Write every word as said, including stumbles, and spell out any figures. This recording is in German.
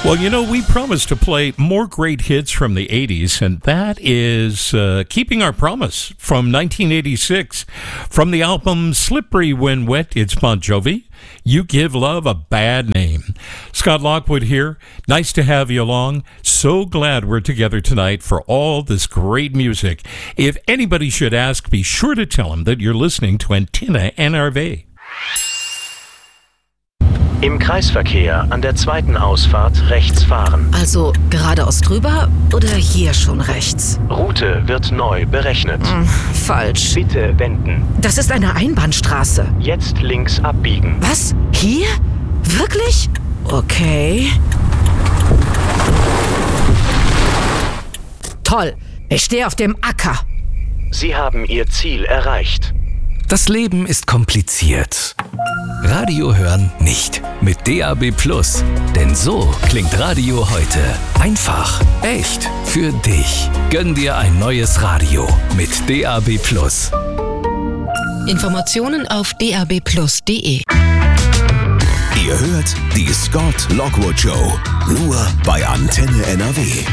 Well, you know, we promised to play more great hits from the eighties, and that is uh, keeping our promise from nineteen eighty-six. From the album Slippery When Wet, it's Bon Jovi. You Give Love a Bad Name. Scott Lockwood here. Nice to have you along. So glad we're together tonight for all this great music. If anybody should ask, be sure to tell them that you're listening to Antenne N R W. Im Kreisverkehr an der zweiten Ausfahrt rechts fahren. Also geradeaus drüber oder hier schon rechts? Route wird neu berechnet. Hm, falsch. Bitte wenden. Das ist eine Einbahnstraße. Jetzt links abbiegen. Was? Hier? Wirklich? Okay. Toll. Ich stehe auf dem Acker. Sie haben Ihr Ziel erreicht. Das Leben ist kompliziert. Radio hören nicht. Mit D A B Plus. Denn so klingt Radio heute. Einfach, echt, für dich. Gönn dir ein neues Radio mit D A B Plus. Informationen auf d a b plus punkt d e. Ihr hört die Scott Lockwood Show. Nur bei Antenne N R W.